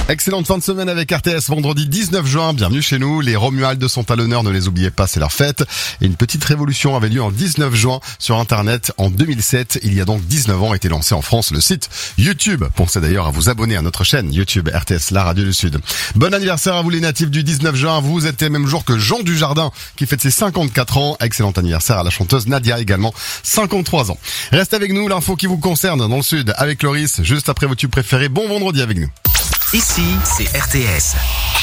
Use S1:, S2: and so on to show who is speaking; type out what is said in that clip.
S1: Excellente fin de semaine avec RTS, vendredi 19 juin, bienvenue chez nous. Les Romualdes sont à l'honneur, ne les oubliez pas, c'est leur fête. Et une petite révolution avait lieu en 19 juin sur Internet. En 2007, il y a donc 19 ans, a été lancé en France le site YouTube. Pensez d'ailleurs à vous abonner à notre chaîne YouTube RTS, la radio du Sud. Bon anniversaire à vous les natifs du 19 juin, vous êtes le même jour que Jean Dujardin qui fête ses 54 ans. Excellent anniversaire à la chanteuse Nadia également, 53 ans. Restez avec nous, l'info qui vous concerne dans le Sud avec Loris, juste après vos tubes préférés. Bon vendredi avec nous.
S2: Ici, c'est RTS.